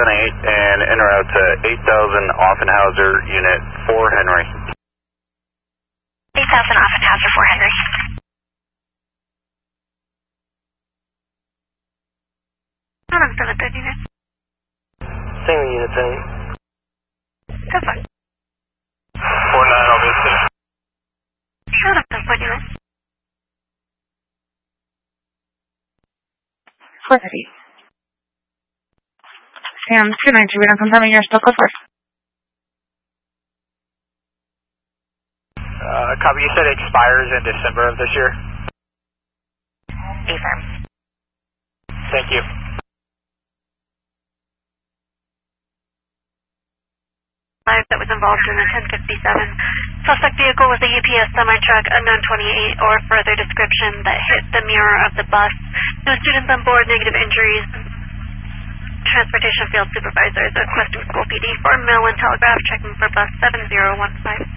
and en route to 8000 Offenhauser, Unit 4 Henry. 8000 Offenhauser, 4 Henry. Hold on, 730 unit. Same unit, same. Go for it. 49, I'll be safe. Hold on, 740 unit. 430. Sam, 292, we don't confirming you're still close first. Copy, you said it expires in December of this year? Affirm. Thank you. That was involved in the 1057. Suspect vehicle was a UPS semi-truck, unknown 28, or further description that hit the mirror of the bus. No students on board, negative injuries. Transportation Field Supervisor is requesting School PD for Mill and Telegraph, checking for bus 7015.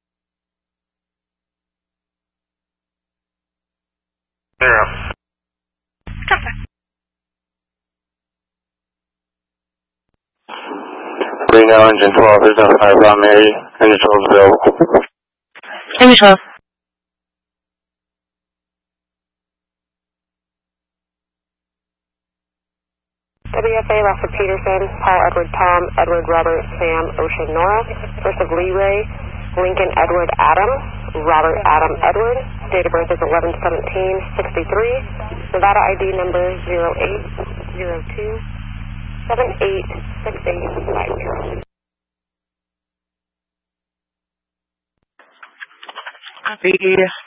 Zero. Jumper. Reno, engine 12, there's no 5 on Mary, engine 12 is available. Engine 12. WFA, Rockford Peterson, Paul Edward Tom, Edward Robert Sam Ocean Nora, first of Leeway, Lincoln Edward Adam, Robert Adam Edward, date of birth is 11/17/63, Nevada ID number 0802-786850. Copy.